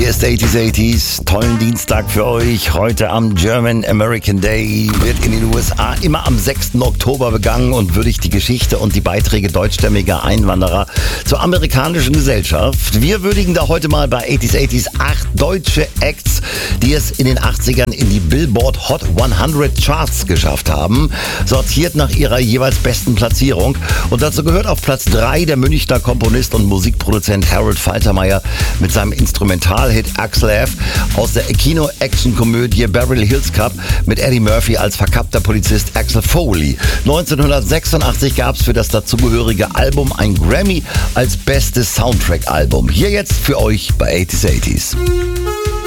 Hier ist 80s. Tollen Dienstag für euch. Heute am German American Day wird in den USA immer am 6. Oktober begangen und würdigt die Geschichte und die Beiträge deutschstämmiger Einwanderer zur amerikanischen Gesellschaft. Wir würdigen da heute mal bei 80s 8 deutsche Acts, die es in den 80ern in die Billboard Hot 100 Charts geschafft haben, sortiert nach ihrer jeweils besten Platzierung. Und dazu gehört auf Platz 3 der Münchner Komponist und Musikproduzent Harold Faltermeyer mit seinem Instrumentalhit Axel F. aus der Kino-Action-Komödie Beverly Hills Cop mit Eddie Murphy als verkappter Polizist Axel Foley. 1986 gab es für das dazugehörige Album ein Grammy als bestes Soundtrack-Album. Hier jetzt für euch bei 80s.